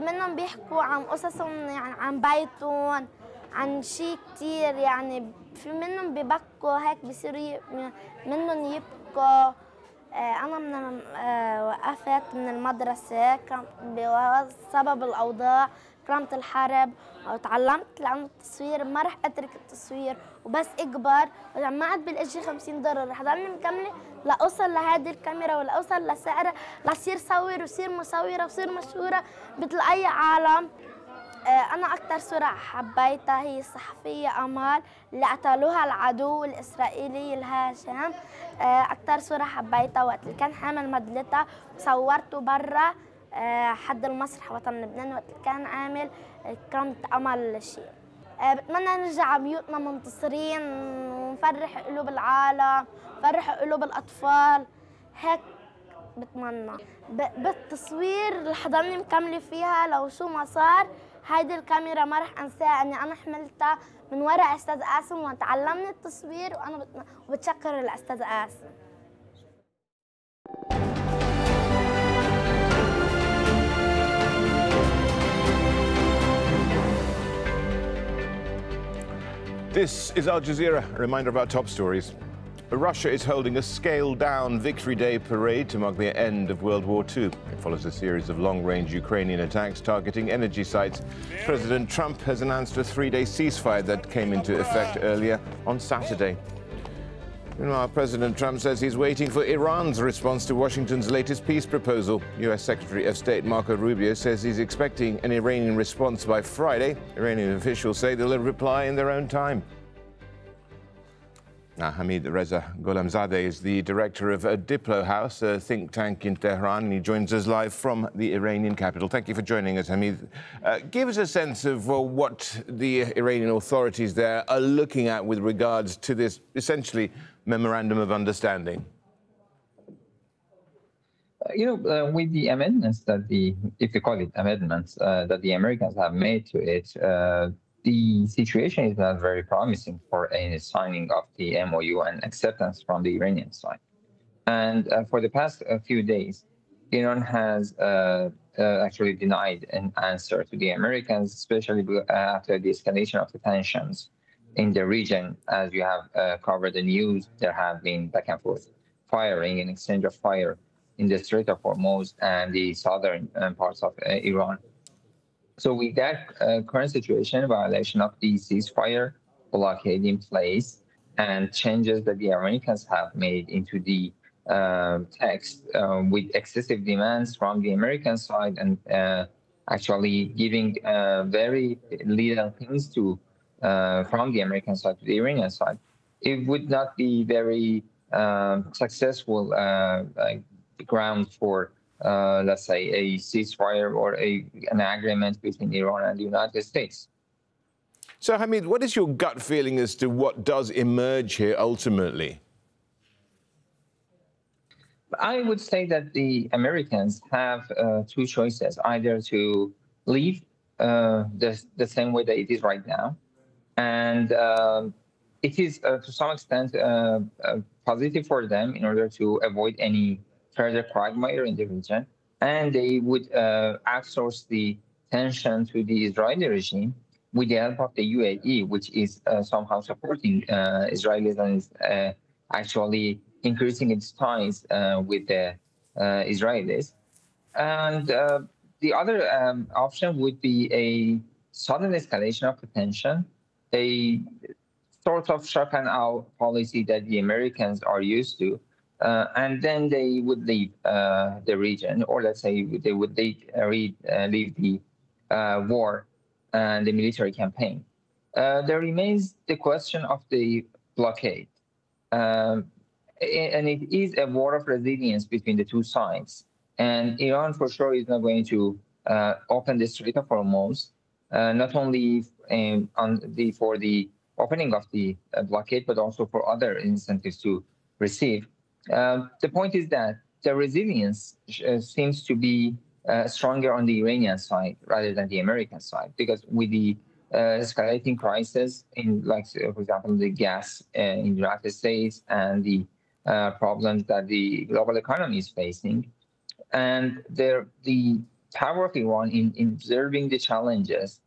منهم بيحكوا عن قصصهم يعني عن بيتهم، عن شيء كتير، يعني في منهم ببكوا هيك بصيروا منهم يبكوا. أنا وقفت من المدرسة بسبب الأوضاع كرامة الحرب، وتعلمت لأنه التصوير ما رح أترك التصوير وبس أكبر. وجمعت بالإجي $50 رح ضلني مكملة لأوصل لهذه الكاميرا ولا أوصل لسعرها لصير صور وصير مصورة وصير مشهورة مثل أي عالم. أنا أكثر صورة حبيتها هي الصحفية أمال اللي قتلوها العدو الإسرائيلي الهاشم. أكثر صورة حبيتها وقت اللي كان حامل مدلتها وصورته برا حد المسرح وطن لبنان وقت اللي كان عامل كرامة أمل شيء. بتمنى نرجع بيوتنا منتصرين ونفرح قلوب العالم، نفرح قلوب الأطفال، هيك بتمنى. بالتصوير رح ضلني مكملة فيها لو شو ما صار. هيدي الكاميرا ما رح انساها اني انا حملتها من وراء استاذ قاسم وتعلمني التصوير، وانا بتشكر الاستاذ قاسم. This is Al Jazeera. A reminder of our top stories. Russia is holding a scaled-down Victory Day parade to mark the end of World War II. It follows a series of long-range Ukrainian attacks targeting energy sites. President Trump has announced a 3-day ceasefire that came into effect earlier on Saturday. Meanwhile, President Trump says he's waiting for Iran's response to Washington's latest peace proposal. U.S. Secretary of State Marco Rubio says he's expecting an Iranian response by Friday. Iranian officials say they'll reply in their own time. Now, Hamid Reza Gholamzadeh is the director of Diplo House, a think tank in Tehran, and he joins us live from the Iranian capital. Thank you for joining us, Hamid. Give us a sense of what the Iranian authorities there are looking at with regards to this, essentially, memorandum of understanding. With the amendments that if you call it amendments, that the Americans have made to it, the situation is not very promising for any signing of the MOU and acceptance from the Iranian side. And for the past few days, Iran has actually denied an answer to the Americans, especially after the escalation of the tensions in the region. As you have covered the news, there have been back and forth firing and exchange of fire in the Strait of Hormuz and the southern parts of Iran. So with that current situation, violation of the ceasefire blockade in place and changes that the Americans have made into the text with excessive demands from the American side and actually giving very little things to from the American side to the Iranian side, it would not be very successful ground for let's say, a ceasefire or an agreement between Iran and the United States. So, Hamid, what is your gut feeling as to what does emerge here ultimately? I would say that the Americans have two choices, either to leave the same way that it is right now, and it is to some extent positive for them in order to avoid any further quagmire in the region, and they would outsource the tension to the Israeli regime with the help of the UAE, which is somehow supporting Israelis and is actually increasing its ties with the Israelis. And the other option would be a sudden escalation of the tension, a sort of shock and awe policy that the Americans are used to. And then they would leave the region, or let's say they would leave the war and the military campaign. There remains the question of the blockade. And it is a war of resilience between the two sides. And Iran, for sure, is not going to open the Strait of Hormuz, not only for the opening of the blockade, but also for other incentives to receive. The point is that the resilience seems to be stronger on the Iranian side rather than the American side, because with the escalating crisis in, like, for example, the gas in the United States and the problems that the global economy is facing, and the power of Iran in observing the challenges